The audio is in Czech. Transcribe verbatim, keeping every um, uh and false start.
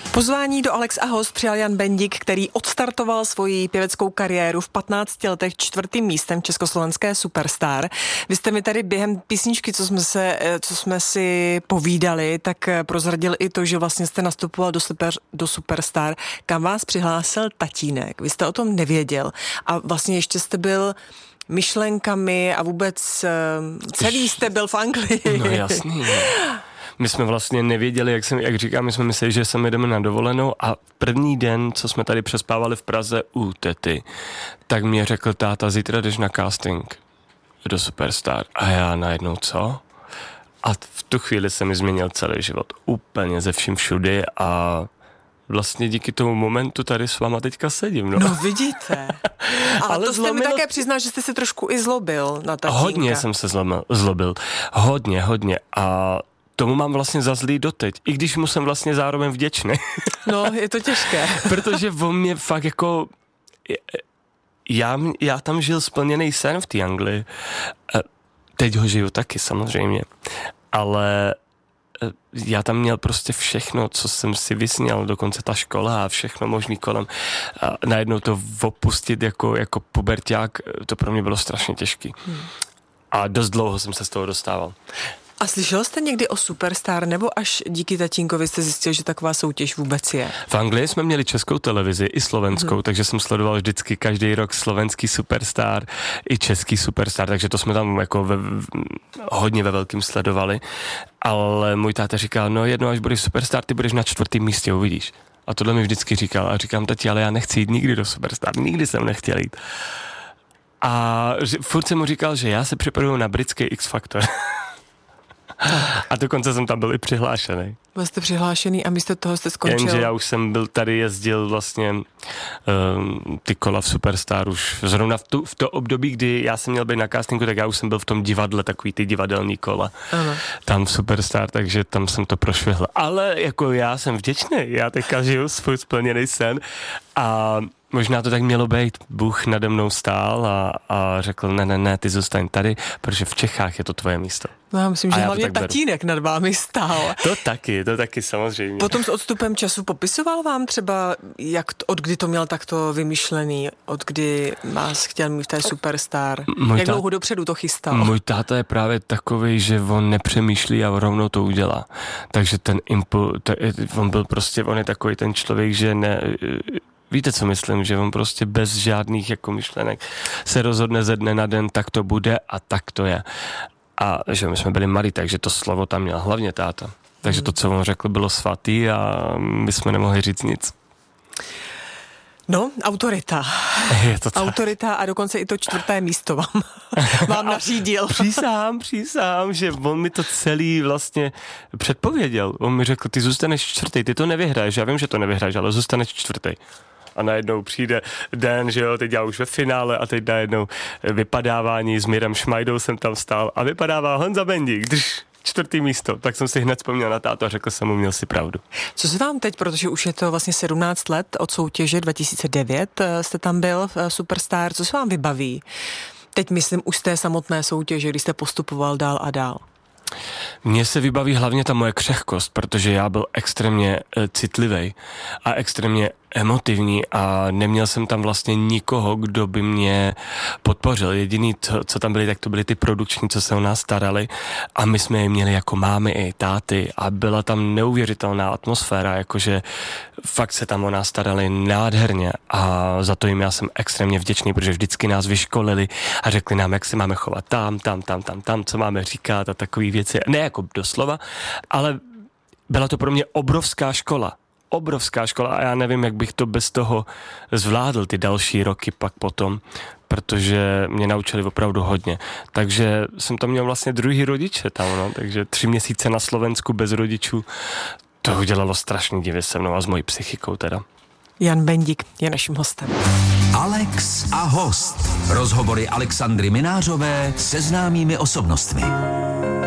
Pozvání do Alex a host přijal Jan Bendik, který odstartoval svoji pěveckou kariéru v patnácti letech čtvrtým místem československé Superstar. Vy jste mi tady během písničky, co jsme, se, co jsme si povídali, tak prozradil i to, že vlastně jste nastupoval do, super, do Superstar, kam vás přihlásil tatínek. Vy jste o tom nevěděl a vlastně ještě jste byl myšlenkami a vůbec celý jste byl v Anglii. No jasný. My jsme vlastně nevěděli, jak, jsem, jak říkám, my jsme mysleli, že sem jdeme na dovolenou a první den, co jsme tady přespávali v Praze u tety, tak mě řekl táta, zítra jdeš na casting do Superstar. A já najednou co? A v tu chvíli se mi změnil celý život. Úplně ze vším všudy a vlastně díky tomu momentu tady s váma teďka sedím. No, no vidíte. Ale, Ale to jste zlomilo... mi také přiznal, že jste se trošku i zlobil na tatínka. Hodně jsem se zlomil, zlobil. Hodně, hodně. A tomu mám vlastně za zlý doteď, i když mu jsem vlastně zároveň vděčný. No, je to těžké. Protože on mě fakt jako... Já, já tam žil splněný sen v té Anglii. Teď ho žiju taky samozřejmě. Ale já tam měl prostě všechno, co jsem si vysněl, dokonce ta škola a všechno možný kolem. A najednou to opustit jako, jako puberťák, to pro mě bylo strašně těžký. Hmm. A dost dlouho jsem se z toho dostával. A slyšel jste někdy o Superstar, nebo až díky tatínkovi jste zjistil, že taková soutěž vůbec je? V Anglii jsme měli českou televizi i slovenskou, hmm. takže jsem sledoval vždycky každý rok slovenský Superstar i český Superstar, takže to jsme tam jako ve, hodně ve velkým sledovali. Ale můj táta říkal, no jednou až budeš Superstar, ty budeš na čtvrtém místě, uvidíš. A tohle mi vždycky říkal. A říkám, tati, ale já nechci jít nikdy do Superstar, nikdy jsem nechtěl jít. A furt jsem mu říkal, že já se připravuju na britský X-Factor. A dokonce jsem tam byl i přihlášený. Byl jste přihlášený a místo toho jste skončil? Jenže já už jsem byl tady jezdil vlastně um, ty kola v Superstar už zrovna v, tu, v to období, kdy já jsem měl být na castingu, tak já už jsem byl v tom divadle, takový ty divadelní kola. Ano. Tam v Superstar, takže tam jsem to prošvihl. Ale jako já jsem vděčný, já teďka žiju svůj splněný sen a možná to tak mělo být. Bůh nade mnou stál a, a řekl, ne, ne, ne, ty zůstaň tady, protože v Čechách je to tvoje místo. No já myslím, že hlavně tatínek nad vámi stál. To taky, to taky samozřejmě. Potom s odstupem času popisoval vám třeba, jak, od kdy to měl takto vymyšlený, od kdy vás chtěl mít v té Superstar, můj jak tá... dlouho dopředu to chystal? Můj táta je právě takovej, že on nepřemýšlí a rovnou to udělá. Takže ten impul, on byl prostě, on je takový ten člověk, že ne... Víte, co myslím, že on prostě bez žádných jako myšlenek se rozhodne ze dne na den, tak to bude a tak to je. A že my jsme byli malí, takže to slovo tam měl hlavně táta. Takže to, co on řekl, bylo svatý a my jsme nemohli říct nic. No, autorita. Je to tak. Autorita a dokonce i to čtvrté místo vám, vám nařídil. Přísám, přísám, že on mi to celý vlastně předpověděl. On mi řekl, ty zůstaneš čtvrtý, ty to nevyhraješ. Já vím, že to nevyhraješ, ale zůstaneš čtvrtý. A najednou přijde den, že jo, teď já už ve finále a teď najednou vypadávání s Mirem Šmajdou jsem tam stál a vypadává Honza Bendik, drž, čtvrtý místo. Tak jsem si hned vzpomněl na tátu a řekl jsem mu, měl si pravdu. Co se vám teď, protože už je to vlastně sedmnáct let od soutěže dva tisíce devět, jste tam byl v Superstar, co se vám vybaví? Teď myslím už z té samotné soutěže, když jste postupoval dál a dál. Mně se vybaví hlavně ta moje křehkost, protože já byl extrémně e, citlivý a extrémně emotivní a neměl jsem tam vlastně nikoho, kdo by mě podpořil. Jediný, co, co tam byli, tak to byli ty produkční, co se o nás starali a my jsme je měli jako mámy i táty a byla tam neuvěřitelná atmosféra, jakože fakt se tam o nás starali nádherně a za to jim já jsem extrémně vděčný, protože vždycky nás vyškolili a řekli nám, jak se máme chovat tam, tam, tam, tam, tam, co máme říkat a takové věci. Ne jako doslova, ale byla to pro mě obrovská škola. Obrovská škola a já nevím, jak bych to bez toho zvládl ty další roky pak potom, protože mě naučili opravdu hodně. Takže jsem tam měl vlastně druhý rodiče tam, no, takže tři měsíce na Slovensku bez rodičů, to udělalo strašný divy se mnou a s mojí psychikou teda. Jan Bendik je naším hostem. Alex a host. Rozhovory Alexandry Minářové se známými osobnostmi.